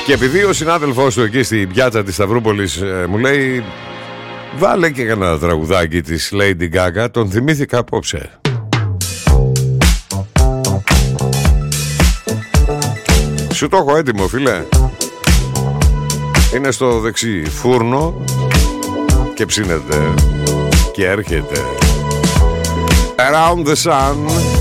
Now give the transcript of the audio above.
Και επειδή ο συνάδελφός του εκεί στην πιάτσα της Σταυρούπολης μου λέει βάλε και ένα τραγουδάκι της Lady Gaga, τον θυμήθηκα απόψε. Σου το έχω έτοιμο, φίλε. Είναι στο δεξί φούρνο και ψήνεται και έρχεται. Around the Sun.